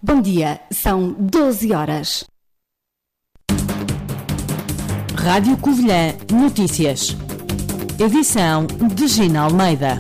Bom dia, são 12 horas. Rádio Covilhã Notícias. Edição de Gina Almeida.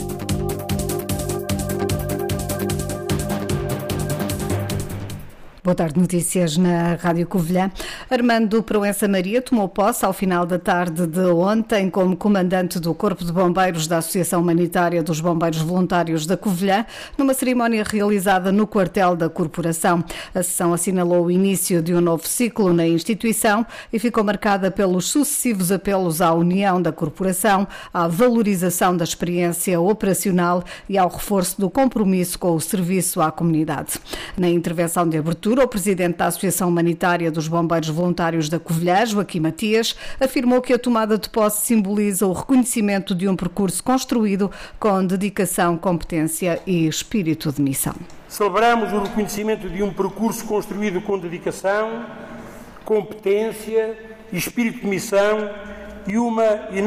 Boa tarde, notícias na Rádio Covilhã. Armando Proença Maria tomou posse ao final da tarde de ontem como comandante do Corpo de Bombeiros da Associação Humanitária dos Bombeiros Voluntários da Covilhã, numa cerimónia realizada no quartel da corporação. A sessão assinalou o início de um novo ciclo na instituição e ficou marcada pelos sucessivos apelos à união da corporação, à valorização da experiência operacional e ao reforço do compromisso com o serviço à comunidade. Na intervenção de abertura, o presidente da Associação Humanitária dos Bombeiros Voluntários da Covilhã, Joaquim Matias, afirmou que a tomada de posse simboliza o reconhecimento de um percurso construído com dedicação, competência e espírito de missão. Celebramos o reconhecimento de um percurso construído com dedicação, competência e espírito de missão e um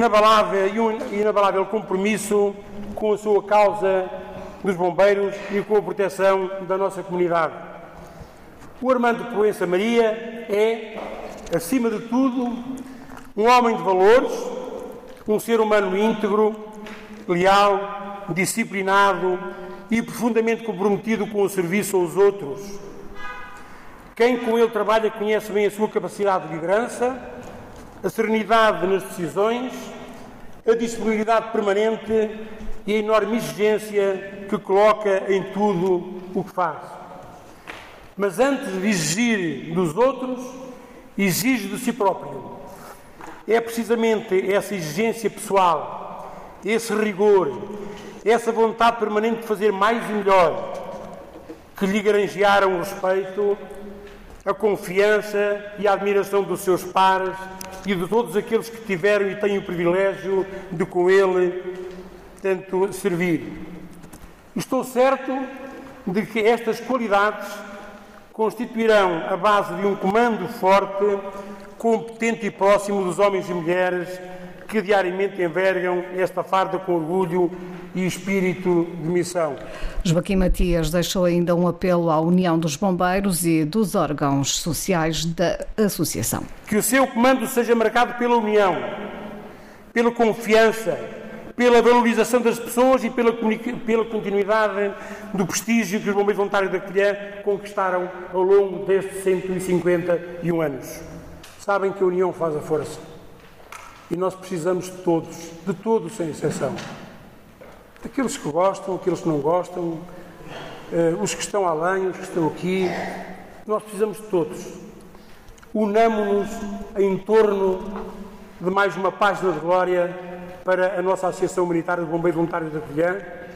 inabalável compromisso com a sua causa dos bombeiros e com a proteção da nossa comunidade. O Armando Proença Maria é, acima de tudo, um homem de valores, um ser humano íntegro, leal, disciplinado e profundamente comprometido com o serviço aos outros. Quem com ele trabalha conhece bem a sua capacidade de liderança, a serenidade nas decisões, a disponibilidade permanente e a enorme exigência que coloca em tudo o que faz. Mas antes de exigir dos outros, exige de si próprio. É precisamente essa exigência pessoal, esse rigor, essa vontade permanente de fazer mais e melhor, que lhe granjearam o respeito, a confiança e a admiração dos seus pares e de todos aqueles que tiveram e têm o privilégio de com ele tanto servir. Estou certo de que estas qualidades constituirão a base de um comando forte, competente e próximo dos homens e mulheres que diariamente envergam esta farda com orgulho e espírito de missão. Joaquim Matias deixou ainda um apelo à união dos bombeiros e dos órgãos sociais da associação. Que o seu comando seja marcado pela união, pela confiança, pela valorização das pessoas e pela continuidade do prestígio que os Bombeiros Voluntários da Covilhã conquistaram ao longo destes 151 anos. Sabem que a união faz a força. E nós precisamos de todos sem exceção. Aqueles que gostam, aqueles que não gostam, os que estão além, os que estão aqui. Nós precisamos de todos. Unamo-nos em torno de mais uma página de glória para a nossa Associação Humanitária de Bombeiros Voluntários da Covilhã.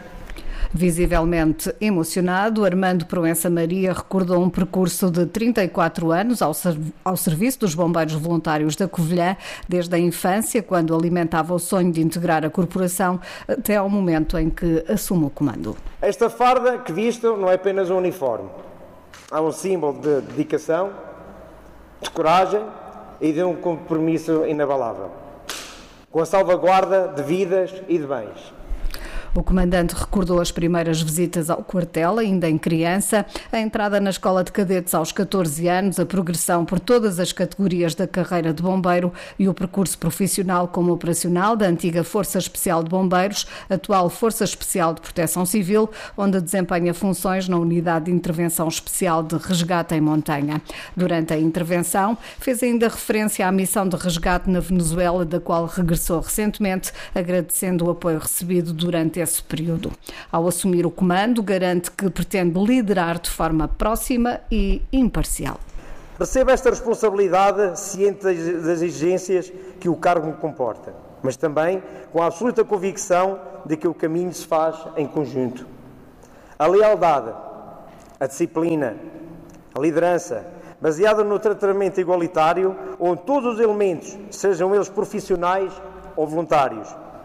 Visivelmente emocionado, Armando Proença Maria recordou um percurso de 34 anos ao serviço dos Bombeiros Voluntários da Covilhã, desde a infância, quando alimentava o sonho de integrar a corporação, até ao momento em que assume o comando. Esta farda que visto não é apenas um uniforme. Há um símbolo de dedicação, de coragem e de um compromisso inabalável, com a salvaguarda de vidas e de bens. O comandante recordou as primeiras visitas ao quartel, ainda em criança, a entrada na escola de cadetes aos 14 anos, a progressão por todas as categorias da carreira de bombeiro e o percurso profissional como operacional da antiga Força Especial de Bombeiros, atual Força Especial de Proteção Civil, onde desempenha funções na Unidade de Intervenção Especial de Resgate em Montanha. Durante a intervenção, fez ainda referência à missão de resgate na Venezuela, da qual regressou recentemente, agradecendo o apoio recebido durante esse período. Ao assumir o comando, garante que pretende liderar de forma próxima e imparcial. Recebo esta responsabilidade ciente das exigências que o cargo me comporta, mas também com a absoluta convicção de que o caminho se faz em conjunto. A lealdade, a disciplina, a liderança, baseada no tratamento igualitário, onde todos os elementos, sejam eles profissionais ou voluntários,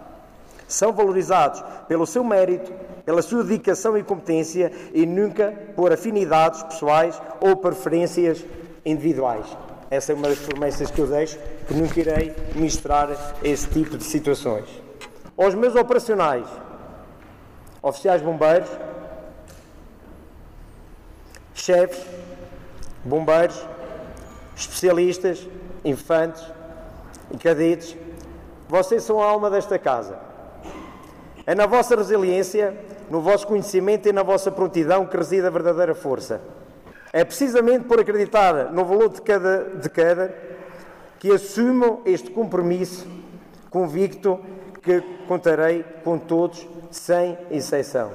são valorizados pelo seu mérito, pela sua dedicação e competência e nunca por afinidades pessoais ou preferências individuais. Essa é uma das promessas que eu deixo, que nunca irei misturar esse tipo de situações. Aos meus operacionais, oficiais bombeiros, chefes, bombeiros, especialistas, infantes e cadetes, vocês são a alma desta casa. É na vossa resiliência, no vosso conhecimento e na vossa prontidão que reside a verdadeira força. É precisamente por acreditar no valor de cada que assumo este compromisso convicto que contarei com todos, sem exceção.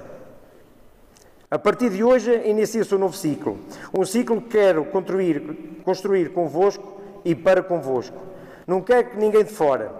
A partir de hoje inicia-se um novo ciclo. Um ciclo que quero construir convosco e para convosco. Não quero que ninguém de fora.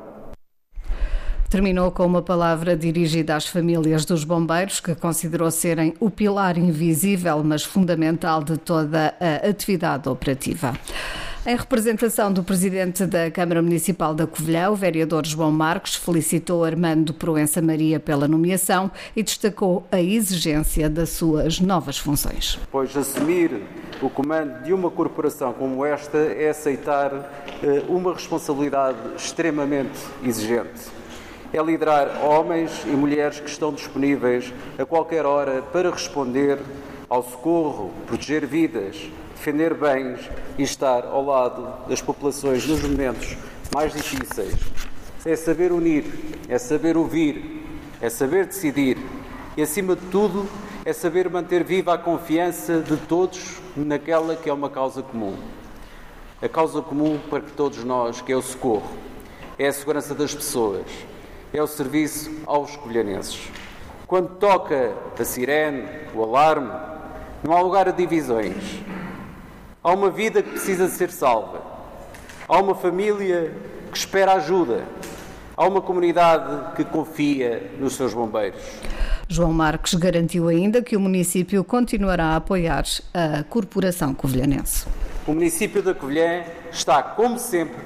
Terminou com uma palavra dirigida às famílias dos bombeiros, que considerou serem o pilar invisível, mas fundamental de toda a atividade operativa. Em representação do Presidente da Câmara Municipal da Covilhã, o vereador João Marques felicitou Armando Proença Maria pela nomeação e destacou a exigência das suas novas funções. Pois assumir o comando de uma corporação como esta é aceitar uma responsabilidade extremamente exigente. É liderar homens e mulheres que estão disponíveis a qualquer hora para responder ao socorro, proteger vidas, defender bens e estar ao lado das populações nos momentos mais difíceis. É saber unir, é saber ouvir, é saber decidir e, acima de tudo, é saber manter viva a confiança de todos naquela que é uma causa comum. A causa comum para todos nós, que é o socorro, é a segurança das pessoas, é o serviço aos covilhanenses. Quando toca a sirene, o alarme, não há lugar a divisões. Há uma vida que precisa de ser salva. Há uma família que espera ajuda. Há uma comunidade que confia nos seus bombeiros. João Marques garantiu ainda que o município continuará a apoiar a Corporação Covilhanense. O município da Covilhã está, como sempre,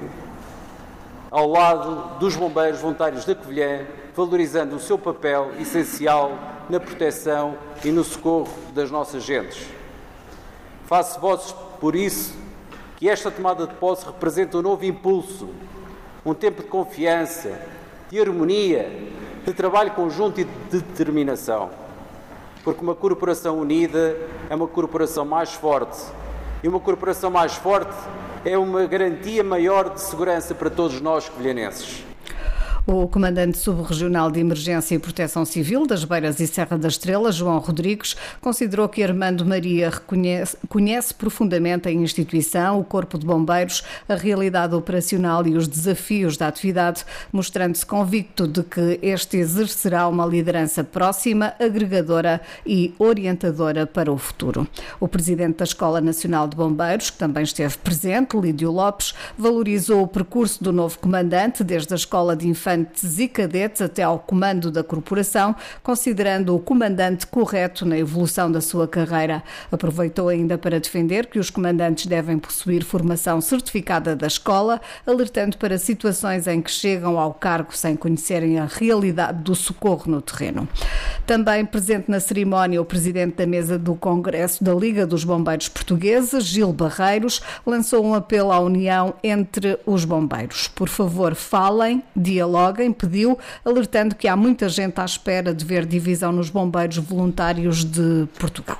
ao lado dos bombeiros voluntários da Covilhã, valorizando o seu papel essencial na proteção e no socorro das nossas gentes. Faço votos, por isso, que esta tomada de posse representa um novo impulso, um tempo de confiança, de harmonia, de trabalho conjunto e de determinação. Porque uma corporação unida é uma corporação mais forte. E uma corporação mais forte é uma garantia maior de segurança para todos nós covilhanenses. O comandante subregional de Emergência e Proteção Civil das Beiras e Serra da Estrela, João Rodrigues, considerou que Armando Maria conhece profundamente a instituição, o Corpo de Bombeiros, a realidade operacional e os desafios da atividade, mostrando-se convicto de que este exercerá uma liderança próxima, agregadora e orientadora para o futuro. O presidente da Escola Nacional de Bombeiros, que também esteve presente, Lídio Lopes, valorizou o percurso do novo comandante, desde a Escola de Infantes e cadetes até ao comando da corporação, considerando o comandante correto na evolução da sua carreira. Aproveitou ainda para defender que os comandantes devem possuir formação certificada da escola, alertando para situações em que chegam ao cargo sem conhecerem a realidade do socorro no terreno. Também presente na cerimónia, o presidente da mesa do Congresso da Liga dos Bombeiros Portugueses, Gil Barreiros, lançou um apelo à união entre os bombeiros. Por favor, falem, dialoguem, pediu, alertando que há muita gente à espera de ver divisão nos bombeiros voluntários de Portugal.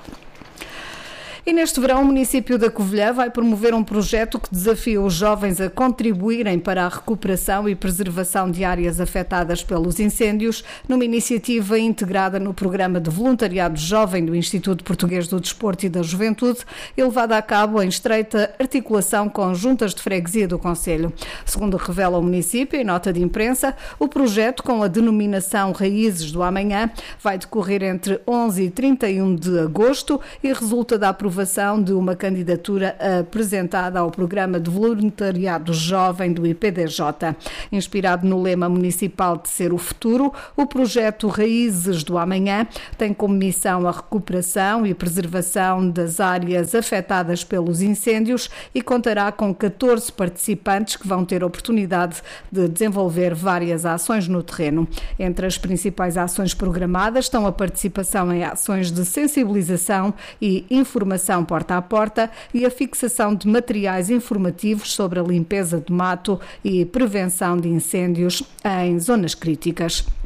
E neste verão, o município da Covilhã vai promover um projeto que desafia os jovens a contribuírem para a recuperação e preservação de áreas afetadas pelos incêndios, numa iniciativa integrada no programa de voluntariado jovem do Instituto Português do Desporto e da Juventude, e levada a cabo em estreita articulação com juntas de freguesia do concelho. Segundo revela o município, em nota de imprensa, o projeto, com a denominação Raízes do Amanhã, vai decorrer entre 11 e 31 de agosto e resulta da aprovação de uma candidatura apresentada ao Programa de Voluntariado Jovem do IPDJ. Inspirado no lema municipal de Ser o Futuro, o projeto Raízes do Amanhã tem como missão a recuperação e preservação das áreas afetadas pelos incêndios e contará com 14 participantes que vão ter oportunidade de desenvolver várias ações no terreno. Entre as principais ações programadas estão a participação em ações de sensibilização e informação porta a porta e a fixação de materiais informativos sobre a limpeza de mato e prevenção de incêndios em zonas críticas.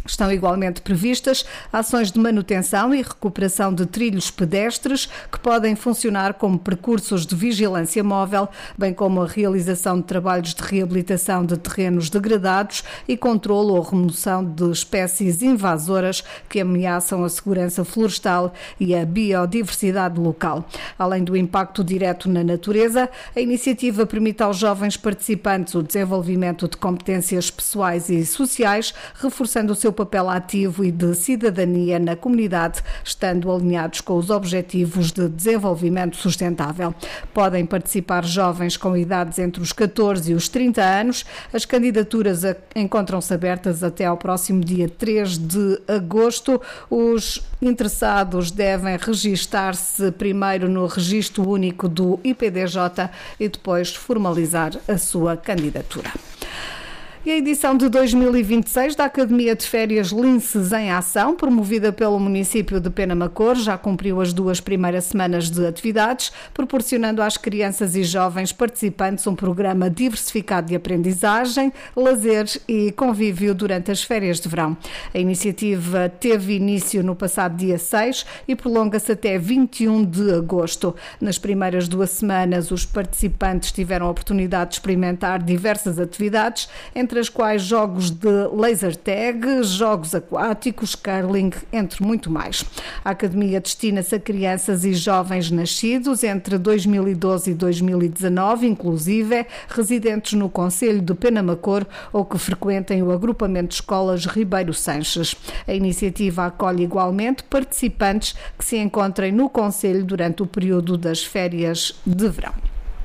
Estão igualmente previstas ações de manutenção e recuperação de trilhos pedestres que podem funcionar como percursos de vigilância móvel, bem como a realização de trabalhos de reabilitação de terrenos degradados e controlo ou remoção de espécies invasoras que ameaçam a segurança florestal e a biodiversidade local. Além do impacto direto na natureza, a iniciativa permite aos jovens participantes o desenvolvimento de competências pessoais e sociais, reforçando o seu papel ativo e de cidadania na comunidade, estando alinhados com os Objetivos de Desenvolvimento Sustentável. Podem participar jovens com idades entre os 14 e os 30 anos. As candidaturas encontram-se abertas até ao próximo dia 3 de agosto. Os interessados devem registar-se primeiro no Registro Único do IPDJ e depois formalizar a sua candidatura. E a edição de 2026 da Academia de Férias Linces em Ação, promovida pelo município de Penamacor, já cumpriu as 2 primeiras semanas de atividades, proporcionando às crianças e jovens participantes um programa diversificado de aprendizagem, lazer e convívio durante as férias de verão. A iniciativa teve início no passado dia 6 e prolonga-se até 21 de agosto. Nas primeiras 2 semanas, os participantes tiveram a oportunidade de experimentar diversas atividades, entre as quais jogos de laser tag, jogos aquáticos, curling, entre muito mais. A Academia destina-se a crianças e jovens nascidos entre 2012 e 2019, inclusive residentes no concelho de Penamacor ou que frequentem o agrupamento de escolas Ribeiro Sanches. A iniciativa acolhe igualmente participantes que se encontrem no concelho durante o período das férias de verão.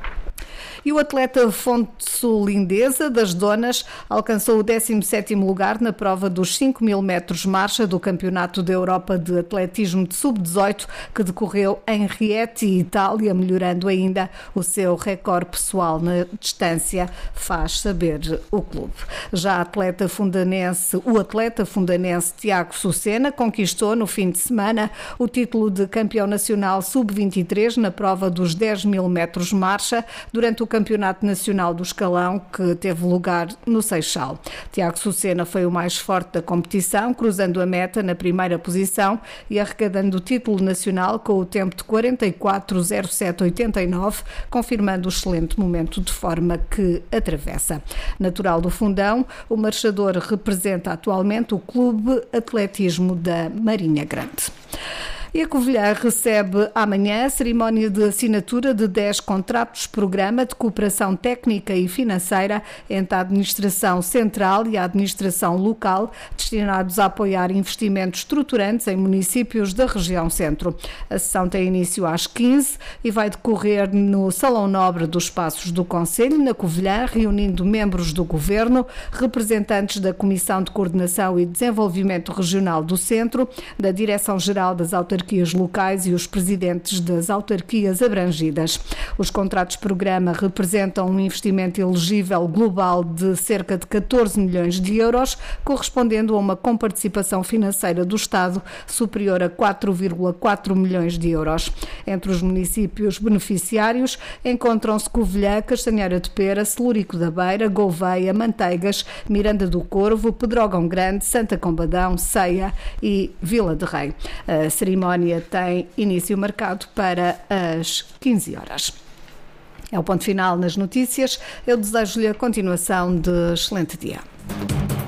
E o atleta fonte-lindesa das Donas alcançou o 17º lugar na prova dos 5.000 metros marcha do Campeonato da Europa de Atletismo de Sub-18, que decorreu em Rieti, Itália, melhorando ainda o seu recorde pessoal na distância, faz saber o clube. Já o atleta fundanense Tiago Sucena conquistou no fim de semana o título de campeão nacional Sub-23 na prova dos 10.000 metros marcha durante o Campeonato Nacional do Escalão, que teve lugar no Seixal. Tiago Sucena foi o mais forte da competição, cruzando a meta na primeira posição e arrecadando o título nacional com o tempo de 44:07:89, confirmando o excelente momento de forma que atravessa. Natural do Fundão, o marchador representa atualmente o Clube Atletismo da Marinha Grande. E a Covilhã recebe amanhã a cerimónia de assinatura de 10 contratos-programa de cooperação técnica e financeira entre a Administração Central e a Administração Local, destinados a apoiar investimentos estruturantes em municípios da região centro. A sessão tem início às 15 e vai decorrer no Salão Nobre dos Passos do Concelho, na Covilhã, reunindo membros do Governo, representantes da Comissão de Coordenação e Desenvolvimento Regional do Centro, da Direção-Geral das Autarquias locais e os presidentes das autarquias abrangidas. Os contratos-programa representam um investimento elegível global de cerca de 14 milhões de euros, correspondendo a uma comparticipação financeira do Estado superior a 4,4 milhões de euros. Entre os municípios beneficiários encontram-se Covilhã, Castanheira de Pera, Celurico da Beira, Gouveia, Manteigas, Miranda do Corvo, Pedrógão Grande, Santa Combadão, Ceia e Vila de Rei. A cerimónia tem início marcado para as 15 horas. É o ponto final nas notícias. Eu desejo-lhe a continuação de excelente dia.